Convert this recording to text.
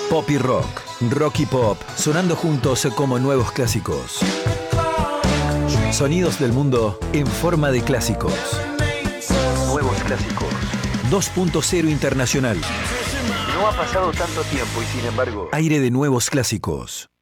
Pop y rock, rock y pop, sonando juntos como nuevos clásicos. Sonidos del mundo en forma de clásicos. Nuevos clásicos. 2.0 Internacional. No ha pasado tanto tiempo y sin embargo... Aire de nuevos clásicos.